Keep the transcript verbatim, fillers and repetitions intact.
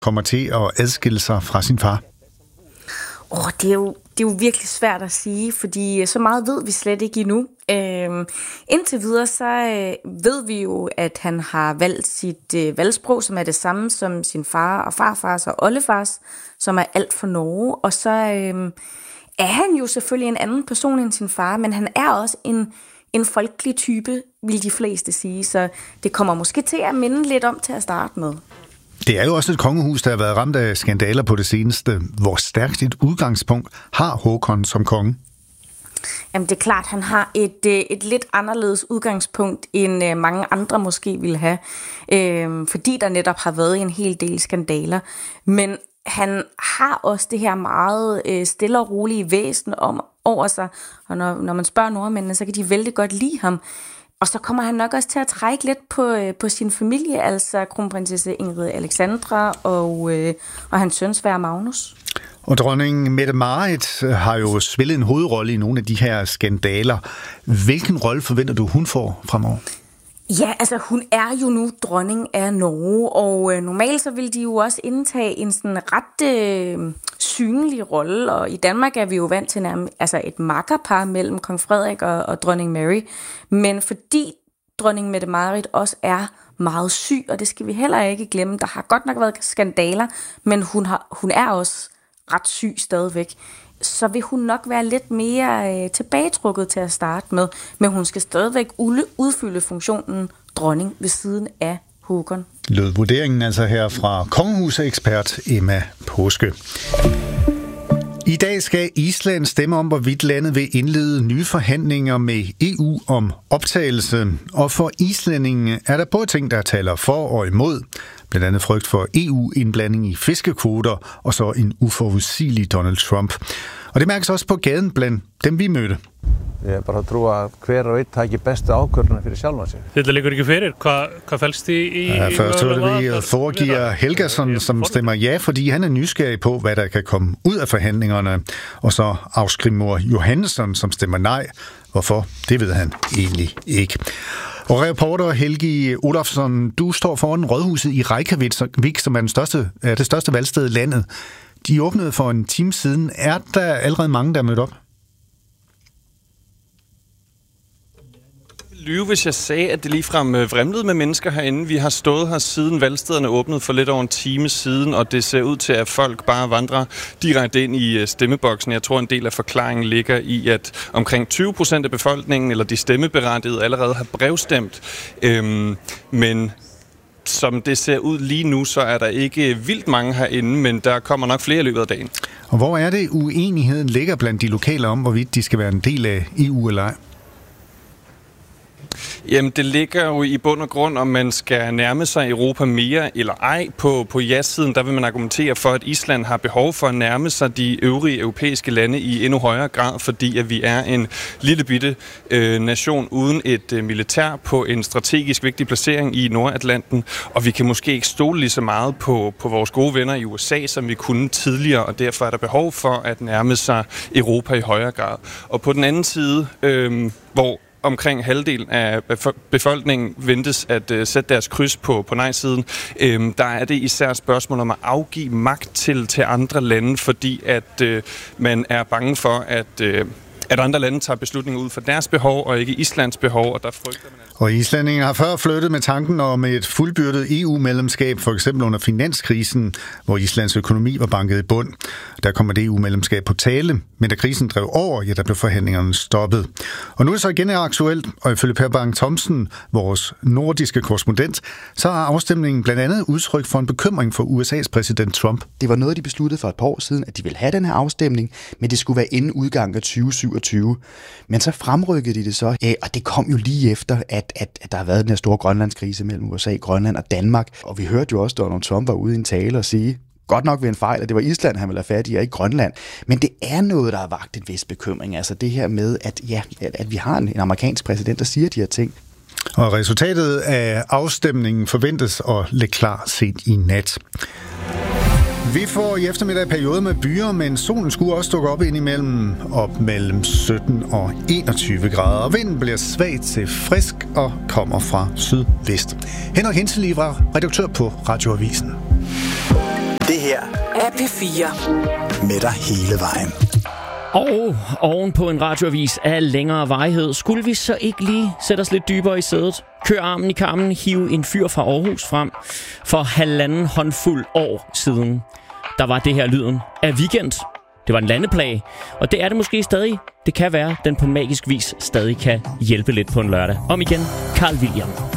kommer til at adskille sig fra sin far? Oh, det, er jo, det er jo virkelig svært at sige, fordi så meget ved vi slet ikke endnu. Øhm, indtil videre så øh, ved vi jo, at han har valgt sit øh, valgsprog, som er det samme som sin far og farfars og oldefars, som er alt for Norge. Og så øh, er han jo selvfølgelig en anden person end sin far, men han er også en, en folkelig type, vil de fleste sige. Så det kommer måske til at minde lidt om til at starte med. Det er jo også et kongehus, der har været ramt af skandaler på det seneste. Hvor stærkt et udgangspunkt har Håkon som konge? Jamen det er klart, han har et, et lidt anderledes udgangspunkt, end mange andre måske ville have. Øh, fordi der netop har været en hel del skandaler. Men han har også det her meget øh, stille og rolige væsen om, over sig. Og når, når man spørger nordmændene, så kan de vældig godt lide ham. Og så kommer han nok også til at trække lidt på, på sin familie, altså kronprinsesse Ingrid Alexandra og, øh, og hans søn Sverre Magnus. Og dronning Mette-Marit har jo spillet en hovedrolle i nogle af de her skandaler. Hvilken rolle forventer du, hun får fremover? Ja, altså hun er jo nu dronning af Norge, og øh, normalt så vil de jo også indtage en sådan ret øh, synlig rolle, og i Danmark er vi jo vant til nærmest, altså et makkerpar mellem kong Frederik og, og dronning Mary, men fordi dronning Mette-Marit også er meget syg, og det skal vi heller ikke glemme, der har godt nok været skandaler, men hun, har, hun er også ret syg stadigvæk, så vil hun nok være lidt mere øh, tilbagetrukket til at starte med, men hun skal stadigvæk udfylde funktionen dronning ved siden af Håkon. Lød vurderingen altså her fra kongehusekspert Emma Påske. I dag skal Island stemme om, hvorvidt landet vil indlede nye forhandlinger med E U om optagelse. Og for islændingen er der både ting, der taler for og imod. Blandt andet frygt for E U-indblanding i fiskekvoter og så en uforudsigelig Donald Trump. Og det mærkes også på gaden blandt dem, vi mødte. Ég er bara að trúa að hver og einn taki bestu ákvörðuna fyrir sjálfan sig. Þetta liggur ikke fyrir. Hvað, hvad felst i... Ja, først hørte vi Þorgeir Helgason, som stemmer ja, fordi han er nysgerrig på, hvad der kan komme ud af forhandlingerne. Og så Ásgrímur Jóhannesson, som stemmer nej. Hvorfor? Det ved han egentlig ikke. Og reporter Helgi Olafsson, du står foran rådhuset i Reykjavik, som er, den største, er det største valgsted i landet. De åbnede for en time siden. Er der allerede mange, der er mødt op? Lyve, hvis jeg sagde, at det ligefrem vrimlede med mennesker herinde. Vi har stået her siden valgstederne åbnede for lidt over en time siden, og det ser ud til, at folk bare vandrer direkte ind i stemmeboksen. Jeg tror, en del af forklaringen ligger i, at omkring tyve procent af befolkningen, eller de stemmeberettigede, allerede har brevstemt. Øhm, men som det ser ud lige nu, så er der ikke vildt mange herinde, men der kommer nok flere i løbet af dagen. Og hvor er det, uenigheden ligger blandt de lokale om, hvorvidt de skal være en del af E U eller ej? Jamen, det ligger jo i bund og grund, om man skal nærme sig Europa mere eller ej. På, på ja-siden, der vil man argumentere for, at Island har behov for at nærme sig de øvrige europæiske lande i endnu højere grad, fordi at vi er en lille bitte øh, nation uden et øh, militær på en strategisk vigtig placering i Nordatlanten, og vi kan måske ikke stole lige så meget på, på vores gode venner i U S A, som vi kunne tidligere, og derfor er der behov for at nærme sig Europa i højere grad. Og på den anden side, øh, hvor omkring halvdelen af befolkningen ventes at uh, sætte deres kryds på, på nej-siden. Øhm, der er det især spørgsmål om at afgive magt til, til andre lande, fordi at uh, man er bange for, at, uh, at andre lande tager beslutninger ud fra deres behov, og ikke Islands behov, og der frygter man... Og islændingen har før flyttet med tanken om et fuldbyrdet E U-medlemskab, for eksempel under finanskrisen, hvor Islands økonomi var banket i bund. Der kom et E U-medlemskab på tale, men da krisen drev over, ja, der blev forhandlingerne stoppet. Og nu er det så igen aktuelt, og ifølge Per Bang-Thomsen, vores nordiske korrespondent, så har afstemningen blandt andet udtryk for en bekymring for U S A's præsident Trump. Det var noget, de besluttede for et par år siden, at de ville have den her afstemning, men det skulle være inden udgangen af tyve syvogtyve. Men så fremrykkede de det så, og det kom jo lige efter, at At, at der har været den her store grønlandskrise mellem U S A, Grønland og Danmark. Og vi hørte jo også, at Donald Trump var ude i en tale og sige, godt nok ved en fejl, at det var Island, han ville have fat i, og ikke Grønland. Men det er noget, der har vakt en vis bekymring. Altså det her med, at, ja, at, at vi har en, en amerikansk præsident, der siger de her ting. Og resultatet af afstemningen forventes at ligge klar sent i nat. Vi får i eftermiddag periode med byer, men solen skulle også dukke op indimellem, op mellem sytten og enogtyve grader. Og vinden bliver svag til frisk og kommer fra sydvest. Henrik Henselig var redaktør på Radioavisen. her er P fire. Med dig hele vejen. Og oven på en radioavis af længere varighed, skulle vi så ikke lige sætte os lidt dybere i sædet? Kør armen i karmen, hive en fyr fra Aarhus frem for halvanden håndfuld år siden. Der var det her lyden af Weekend. Det var en landeplage, og det er det måske stadig. Det kan være, den på magisk vis stadig kan hjælpe lidt på en lørdag. Om igen, Carl William.